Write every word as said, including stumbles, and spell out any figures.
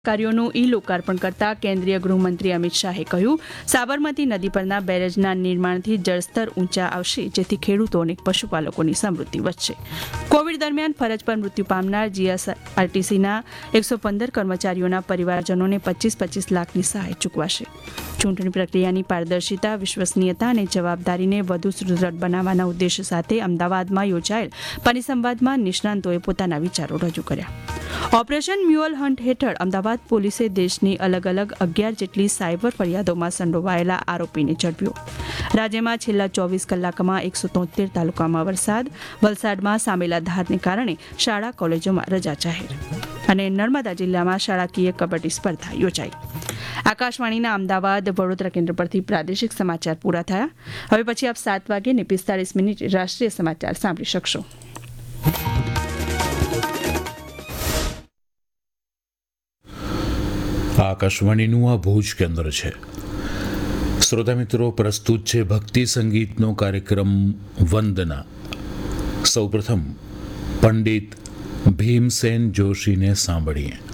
કાર્યોનું ઈ લોકાર્પણ કરતા કેન્દ્રીય ગૃહમંત્રી અમિત શાહે કહ્યું, સાબરમતી નદી પરના બેરેજના નિર્માણથી જળસ્તર ઊંચા આવશે, જેથી ખેડૂતો અને પશુપાલકોની સમૃદ્ધિ વધશે. કોવિડ દરમિયાન ફરજ પર મૃત્યુ પામનાર જીએસઆરટીસીના એકસો પંદર કર્મચારીઓના પરિવારજનોને પચીસ પચીસ લાખની સહાય ચૂકવાશે. ચૂંટણી પ્રક્રિયાની પારદર્શિતા, વિશ્વસનીયતા અને જવાબદારીને વધુ સુદૃઢ બનાવવાના ઉદ્દેશ સાથે અમદાવાદમાં યોજાયેલ પરિસંવાદમાં નિષ્ણાંતોએ પોતાના વિચારો રજૂ કર્યા. ઓપરેશન મ્યુઅલ હન્ટ હેઠળ અમદાવાદ પોલીસે દેશની અલગ અલગ અગિયાર જેટલી સાયબર ફરિયાદોમાં સંડોવાયેલા આરોપીને ઝડપ્યો. રાજ્યમાં છેલ્લા ચોવીસ કલાકમાં એકસો તોતેર તાલુકામાં વરસાદ, વલસાડમાં સામેલા ધારને કારણે શાળા કોલેજોમાં રજા જાહેર અને નર્મદા જિલ્લામાં શાળાકીય કબડ્ડી સ્પર્ધા યોજાઈ. આકાશવાણીના અમદાવાદ વડોદરા કેન્દ્ર પરથી પ્રાદેશિક સમાચાર પૂરા થયા. હવે પછી આપ સાત વાગે ને પિસ્તાળીસ મિનિટ રાષ્ટ્રીય સમાચાર સાંભળી શકશો. આકાશવાણીનું આ ભુજ કેન્દ્ર છે. શ્રોતા મિત્રો, પ્રસ્તુત છે ભક્તિ સંગીતનો કાર્યક્રમ વંદના. સૌપ્રથમ પંડિત ભીમસેન જોશીને સાંભળીએ.